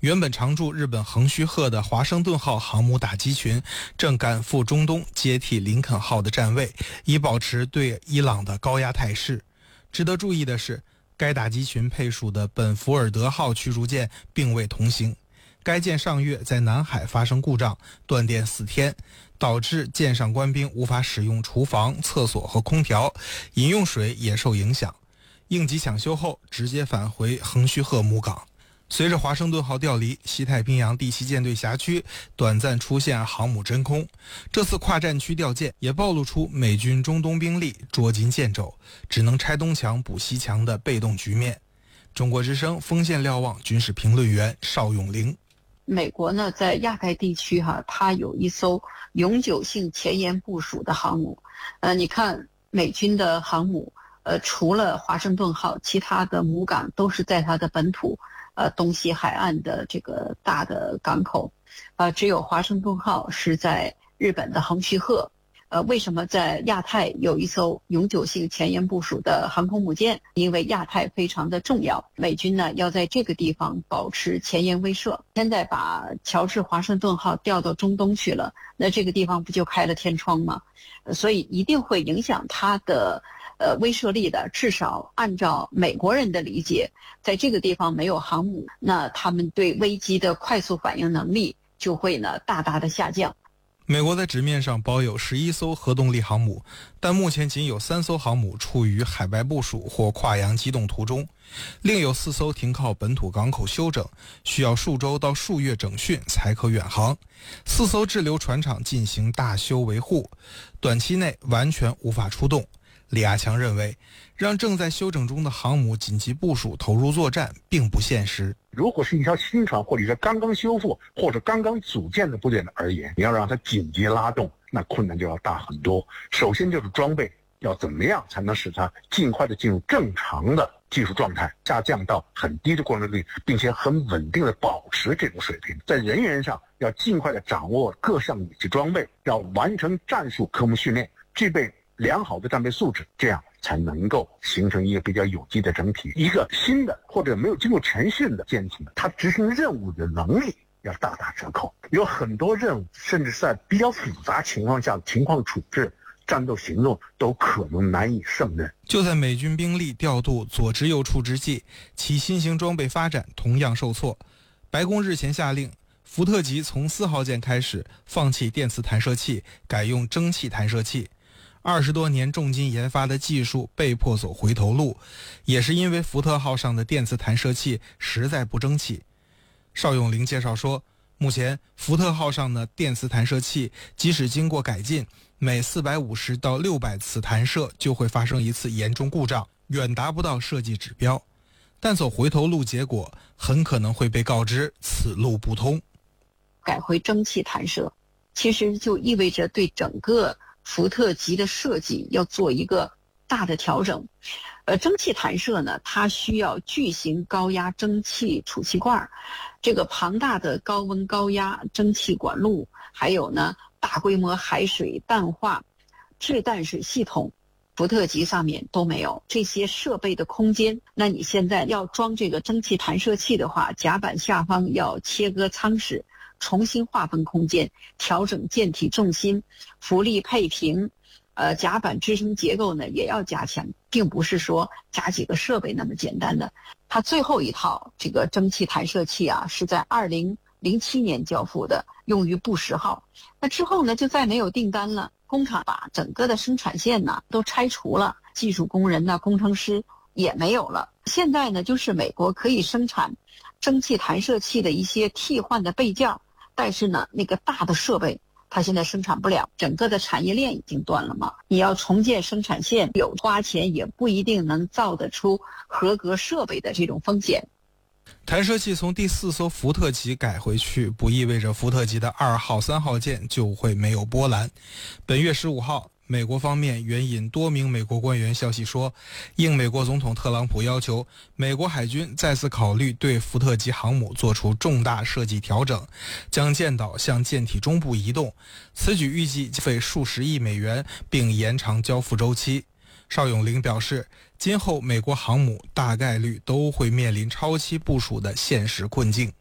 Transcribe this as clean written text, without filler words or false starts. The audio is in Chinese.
原本常驻日本横须贺的华盛顿号航母打击群正赶赴中东接替林肯号的站位，以保持对伊朗的高压态势。值得注意的是，该打击群配属的本福尔德号驱逐舰并未同行。该舰上月在南海发生故障，断电4天，导致舰上官兵无法使用厨房、厕所和空调，饮用水也受影响。应急抢修后，直接返回横须贺母港。随着华盛顿号调离，西太平洋第7舰队辖区短暂出现航母真空。这次跨战区调舰也暴露出美军中东兵力捉襟见肘，只能拆东墙补西墙的被动局面。中国之声锋线瞭望军事评论员邵永玲。 美国呢，在亚太地区它有一艘永久性前沿部署的航母。你看美军的航母，除了华盛顿号，其他的母港都是在它的本土。东西海岸的这个大的港口，只有华盛顿号是在日本的横须贺。为什么在亚太有一艘永久性前沿部署的航空母舰？因为亚太非常的重要，美军呢要在这个地方保持前沿威慑。现在把乔治华盛顿号调到中东去了，那这个地方不就开了天窗吗？所以一定会影响它的威慑力的。至少按照美国人的理解，在这个地方没有航母，那他们对危机的快速反应能力就会呢大大的下降。 美国在纸面上保有11艘核动力航母，但目前仅有3艘航母处于海外部署或跨洋机动途中，另有4艘停靠本土港口休整，需要数周到数月整训才可远航。4艘滞留船厂进行大修维护，短期内完全无法出动。李亚强认为，让正在休整中的航母紧急部署投入作战并不现实。 如果是一条新船，或者是刚刚修复或者刚刚组建的部队而言，你要让它紧急拉动，那困难就要大很多。首先就是装备要怎么样才能使它尽快的进入正常的技术状态，下降到很低的过程率，并且很稳定的保持这种水平。在人员上要尽快的掌握各项武器装备，要完成战术科目训练，具备良好的战备素质，这样才能够形成一个比较有机的整体。一个新的或者没有经过全训的舰艇，它执行任务的能力要大打折扣。有很多任务，甚至是在比较复杂情况下情况处置、战斗行动都可能难以胜任。 就在美军兵力调度左支右绌之际，其新型装备发展同样受挫。白宫日前下令，福特级从4号舰开始放弃电磁弹射器，改用蒸汽弹射器。20多年重金研发的技术被迫走回头路，也是因为福特号上的电磁弹射器实在不争气。邵永玲介绍说，目前福特号上的电磁弹射器即使经过改进，每450到600次弹射就会发生一次严重故障，远达不到设计指标。但走回头路，结果很可能会被告知此路不通。 改回蒸汽弹射，其实就意味着对整个福特级的设计要做一个大的调整。蒸汽弹射呢，它需要巨型高压蒸汽储气罐，这个庞大的高温高压蒸汽管路，还有呢大规模海水淡化制淡水系统，福特级上面都没有这些设备的空间。那你现在要装这个蒸汽弹射器的话，甲板下方要切割舱室，重新划分空间，调整舰体重心，浮力配平，甲板支撑结构呢也要加强，并不是说加几个设备那么简单的。它最后一套这个蒸汽弹射器是在2007年交付的，用于布什号。那之后呢就再没有订单了，工厂把整个的生产线都拆除了，技术工人工程师也没有了。现在呢就是美国可以生产蒸汽弹射器的一些替换的备件，但是呢那个大的设备它现在生产不了，整个的产业链已经断了嘛。你要重建生产线，有花钱也不一定能造得出合格设备的这种风险。 弹射器从第4艘福特级改回去，不意味着福特级的2号、3号舰就会没有波澜。本月15号，美国方面援引多名美国官员消息说，应美国总统特朗普要求，美国海军再次考虑对福特级航母做出重大设计调整，将舰岛向舰体中部移动。此举预计费数十亿美元，并延长交付周期。邵永玲表示，今后美国航母大概率都会面临超期部署的现实困境。